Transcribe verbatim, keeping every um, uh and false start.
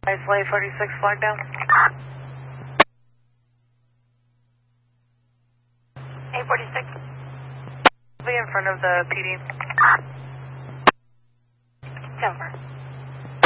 Isolate forty-six, flag down. eight forty-six. Be in front of the P D. Over.